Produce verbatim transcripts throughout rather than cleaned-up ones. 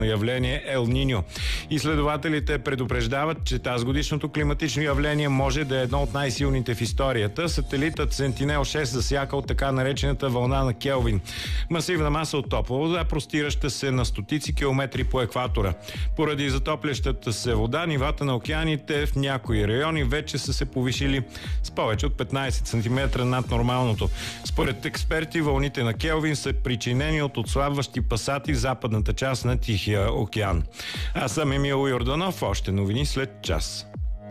явление Ел Ниньо. Изследователите предупреждават, че тази годишното климатично явление може да е едно от най-силните в историята. Сателитът Сентинел шест засяка от така наречената вълна на Келвин. Масивна маса от топла вода, простираща се на стотици километри по екватора. Поради затоплящата се вода, нивата на океаните в някои райони вече са се повишили с повече от петнайсет сантиметра над нормалното. Според експерти, вълните на Келвин са причинени от отслабващи пасати в западната част на Тихия океан. Аз съм Емил Йорданов, още новини след час.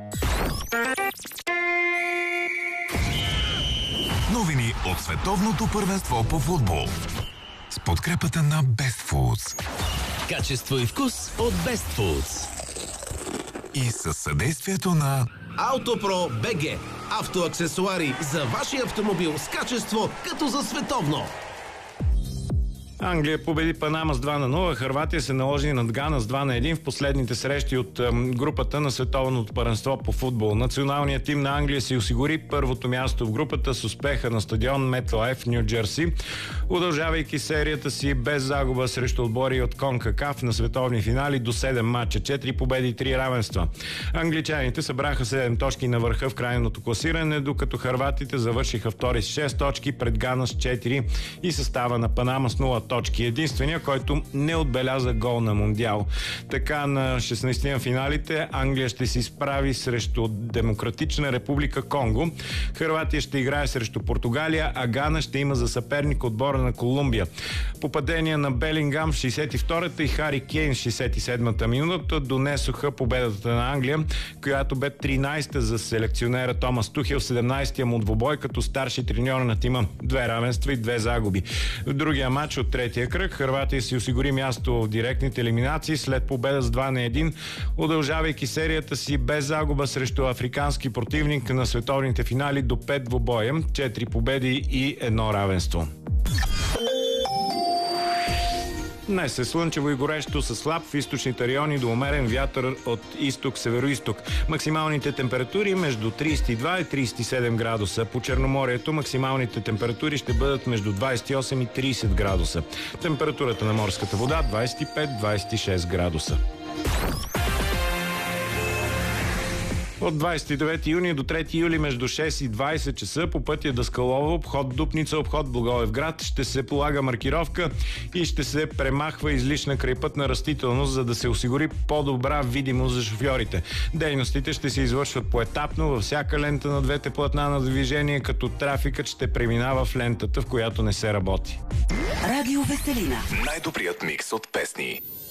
Новини от световното първенство по футбол. С подкрепата на Best Foods. Качество и вкус от Best Foods. И със съдействието на Автопро БГ. Автоаксесуари за вашия автомобил с качество като за световно. Англия победи Панама с два на нула, Хърватия се наложи над Гана с два на един в последните срещи от групата на световното първенство по футбол. Националният тим на Англия си осигури първото място в групата с успеха на стадион Метлайф в Ню Джерси, удължавайки серията си без загуба срещу отбори от Конкакаф на световни финали до седем мача, четири победи и три равенства. Англичаните събраха седем точки на върха в крайното класиране, докато хърватите завършиха втори с шест точки пред Гана с четири и състава на Панама с нула точки. Единствения, който не отбеляза гол на Мондиал. Така на шестнайсетте на финалите Англия ще се изправи срещу Демократична република Конго. Хърватия ще играе срещу Португалия, а Гана ще има за съперник отбора на Колумбия. Попадения на Белингам в шейсет и втората и Хари Кейн в шейсет и седмата минута донесоха победата на Англия, която бе тринайсета за селекционера Томас Тухел, седемнайсетия му двубой като старши треньор на тима. Две равенства и две загуби. В другия матч от третия кръг Хърватия си осигури място в директните елиминации след победа с два на един, удължавайки серията си без загуба срещу африкански противник на световните финали до пет двубоя, четири победи и едно равенство. Днес е слънчево и горещо със слаб в източните райони до умерен вятър от изток-североизток. Максималните температури между трийсет и два и трийсет и седем градуса. По Черноморието максималните температури ще бъдат между двайсет и осем и трийсет градуса. Температурата на морската вода двайсет и пет до двайсет и шест градуса. От двайсет и девети юни до трети юли между шест и двайсет часа по пътя Даскалово, обход Дупница, обход Благоевград ще се полага маркировка и ще се премахва излишна крайпътна растителност, за да се осигури по-добра видимост за шофьорите. Дейностите ще се извършват поетапно във всяка лента на двете платна на движение, като трафикът ще преминава в лентата, в която не се работи. Радио Веселина. Най-добрият микс от песни.